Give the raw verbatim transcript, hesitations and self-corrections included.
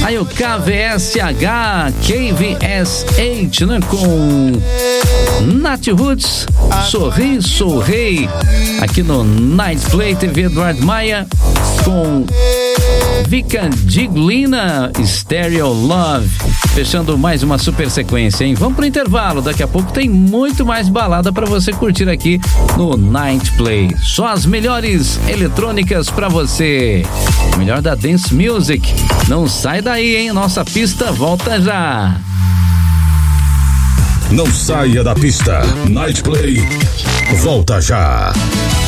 Aí o K V S H, K V S H, né? Com Nat Roots, Sorri, Sou Rei. Aqui no Night Play, T V Eduardo Maia, com Vika Diglina, Stereo Love. Fechando mais uma super sequência, hein? Vamos pro intervalo, daqui a pouco tem muito mais balada pra você curtir aqui no Night Play. Só as melhores eletrônicas pra você. O melhor da Dance Music. Não sai daí, hein? Nossa pista volta já. Não saia da pista. Night Play volta já.